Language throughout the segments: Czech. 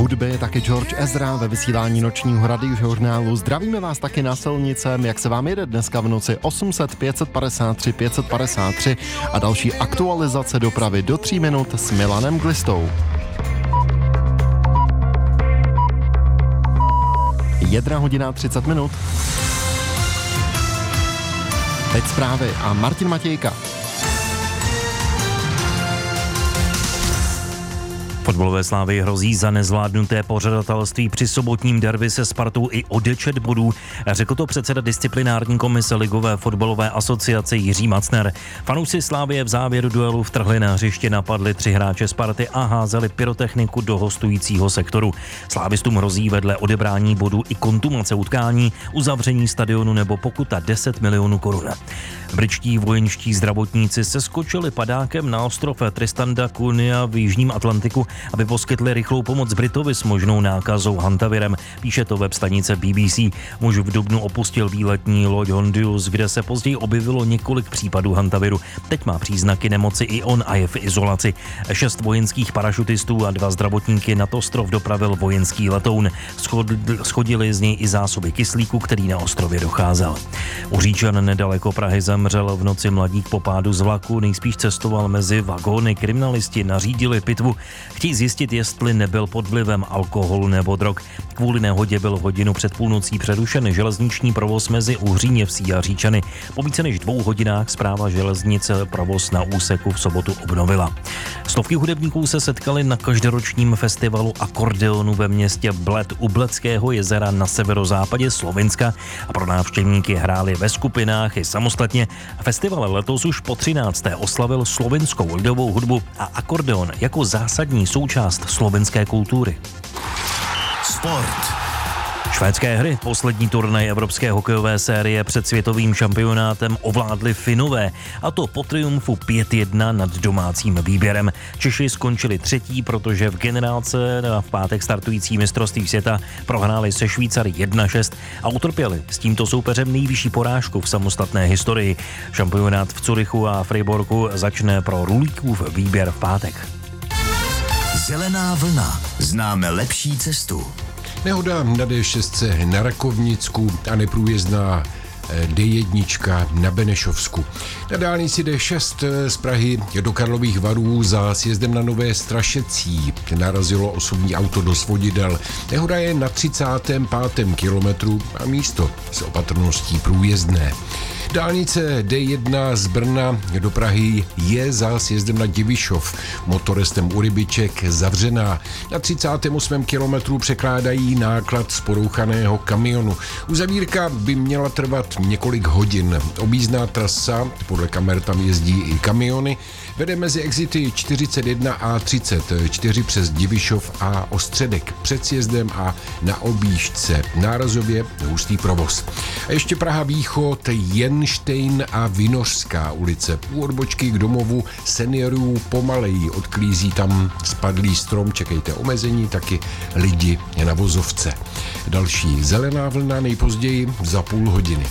hudby, taky George Ezra ve vysílání nočního radiožurnálu. Zdravíme vás taky na silnice, jak se vám jede dneska v noci 800 553 553 a další aktualizace dopravy do 3 minut s Milanem Glistou. 1:30. Teď zprávy a Martin Matějka. Fotbalové Slávy hrozí za nezvládnuté pořadatelství při sobotním derby se Spartou i odečet bodů. Řekl to předseda disciplinární komise Ligové fotbalové asociace Jiří Macner. Fanoušci Slávie v závěru duelu vtrhli na hřiště, napadli 3 hráče Sparty a házeli pyrotechniku do hostujícího sektoru. Slávistům hrozí vedle odebrání bodů i kontumace utkání, uzavření stadionu nebo pokuta 10 milionů korun. Britští vojenští zdravotníci se skočili padákem na ostrov Tristan da Cunha v jižním Atlantiku, aby poskytli rychlou pomoc Britovi s možnou nákazou hantavirem, píše to web stanice BBC. Muž v dubnu opustil výletní loď Hondius, kde se později objevilo několik případů hantaviru. Teď má příznaky nemoci i on a je v izolaci. 6 vojenských parašutistů a 2 zdravotníky nad ostrov dopravil vojenský letoun. Schodili z něj i zásoby kyslíku, který na ostrově docházel. U Říčan nedaleko Prahy zemřel v noci mladík po pádu z vlaku, nejspíš cestoval mezi vagóny. Kriminalisti nařídili pitvu. Chtějí zjistit, jestli nebyl pod vlivem alkoholu nebo drog. Kvůli nehodě byl v hodinu před půlnocí přerušen železniční provoz mezi Uhříněvsí a Říčany. Po více než 2 hodinách Správa železnice provoz na úseku v sobotu obnovila. Stovky hudebníků se setkali na každoročním festivalu akordeonu ve městě Bled u Bledského jezera na severozápadě Slovinska a pro návštěvníky hráli ve skupinách i samostatně. Festival letos už po 13. oslavil slovinskou lidovou hudbu a akordeon jako zásadní součást slovenské kultury. Sport. Švédské hry, poslední turnaj evropské hokejové série před světovým šampionátem ovládli Finové, a to po triumfu 5-1 nad domácím výběrem. Češi skončili 3., protože v generálce na v pátek startující mistrovství světa prohráli se Švýcary 1-6 a utrpěli s tímto soupeřem nejvyšší porážku v samostatné historii. Šampionát v Curychu a Freiburgu začne pro Rulíkův výběr v pátek. Zelená vlna. Známe lepší cestu. Nehoda na D6 na Rakovnicku a neprůjezdná D1 na Benešovsku. Na dálnici D6 z Prahy do Karlových Varů za sjezdem na Nové Strašecí narazilo osobní auto do svodidel. Nehoda je na 35. kilometru a místo s opatrností průjezdné. Dálnice D1 z Brna do Prahy je za sjezdem na Divišov motorestem u Rybiček zavřená. Na 38. kilometru překládají náklad z porouchaného kamionu. Uzavírka by měla trvat několik hodin. Objízdná trasa, podle kamer tam jezdí i kamiony, vede mezi exity 41 a 34 přes Divišov a Ostředek. Před sjezdem a na objížďce nárazově hustý provoz. A ještě Praha Východ, Jenštejn a Vinořská ulice. U odbočky k domovu seniorů pomaleji odklízí tam spadlý strom, čekejte omezení, taky lidi na vozovce. Další zelená vlna nejpozději za půl hodiny.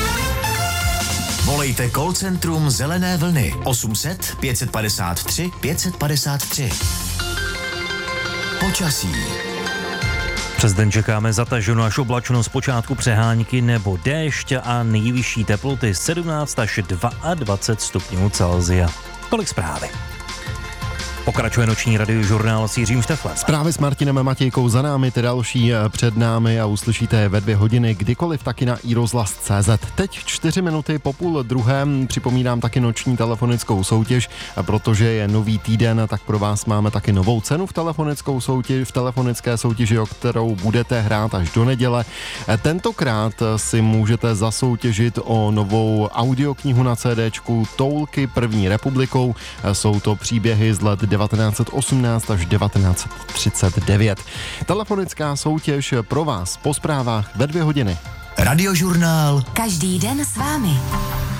Volejte call centrum Zelené vlny 800 553 553. Počasí. Přes den čekáme zataženou až oblačno, zpočátku přehánky nebo déšť a nejvyšší teploty 17 až 22 stupňů Celsia. Tolik zprávy. Pokračuje noční radiožurnál s Jiřím Šteflem. Zprávy s Martinem Matějkou za námi, ty další před námi a uslyšíte je ve 2 hodiny, kdykoliv taky na iRozhlas.cz. Teď 4 minuty po 12:30 připomínám taky noční telefonickou soutěž, a protože je nový týden, tak pro vás máme taky novou cenu v telefonické soutěži, o kterou budete hrát až do neděle. Tentokrát si můžete zasoutěžit o novou audioknihu na CDčku Toulky první republikou. Jsou to příběhy z let 1918 až 1939. Telefonická soutěž pro vás po zprávách ve 2 hodiny. Radiožurnál. Každý den s vámi.